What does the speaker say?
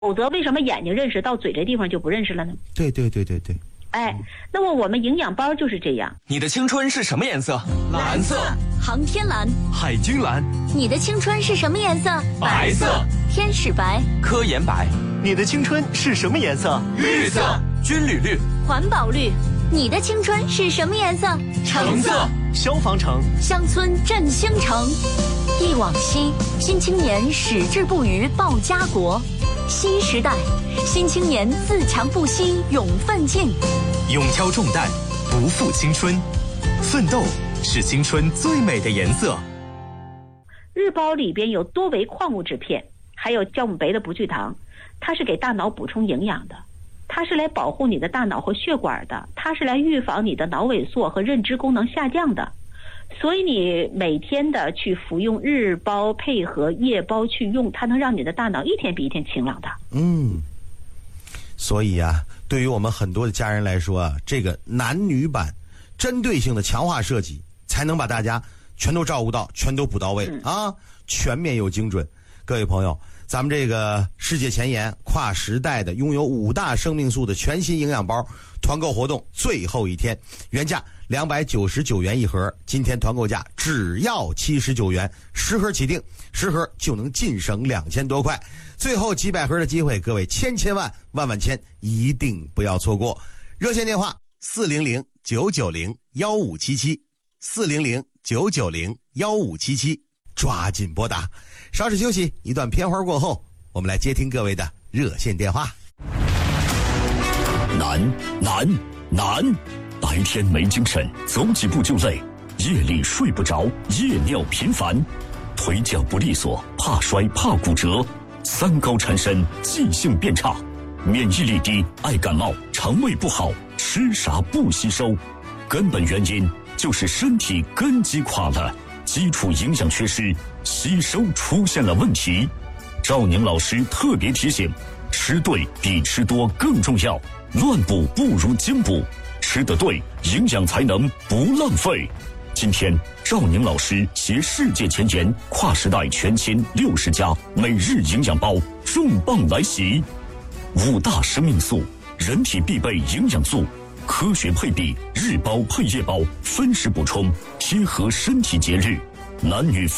否则为什么眼睛认识，到嘴这地方就不认识了呢？ 对。 那么我们营养包就是这样。 你的青春是什么颜色？蓝色。 航天蓝。 海军蓝。 你的青春是什么颜色？ 白色。 天使白。 科研白。 你的青春是什么颜色？ 绿色。军旅绿。 环保绿。你的青春是什么颜色？ 橙色。 消防橙。 乡村振兴城。忆往昔，新青年矢志不渝报家国。新时代，新青年自强不息勇奋进。 勇挑重担，不负青春，奋斗是青春最美的颜色。 日包里边有多维矿物质片，还有酵母酶的不聚糖，它是给大脑补充营养的，它是来保护你的大脑和血管的，它是来预防你的脑萎缩和认知功能下降的。所以你每天的去服用日包配合夜包去用，它能让你的大脑一天比一天晴朗的。 所以啊，对于我们很多的家人来说啊，这个男女版针对性的强化设计，才能把大家全都照顾到，全都补到位啊，全面又精准。各位朋友，咱们这个世界前沿跨时代的拥有5大生命素的全新营养包团购活动最后一天，原价299元一盒，今天团购价只要79元，10盒起订，10盒就能净省2000多块。最后几百盒的机会，各位千万千一定不要错过。热线电话400-990-1577，400-990-1577，抓紧拨打。稍事休息，一段片花过后，我们来接听各位的热线电话。 难，白天没精神，走几步就累，夜里睡不着，夜尿频繁，腿脚不利索，怕摔怕骨折，3高缠身，记性变差，免疫力低，爱感冒，肠胃不好，吃啥不吸收，根本原因就是身体根基垮了，基础营养缺失，吸收出现了问题。赵宁老师特别提醒，吃对比吃多更重要，乱补不如精补，吃得对，营养才能不浪费。今天赵宁老师携世界前沿跨时代全新60家每日营养包重磅来袭，5大生命素，人体必备营养素，科学配比，日包配夜包，分时补充，贴合身体节律，男女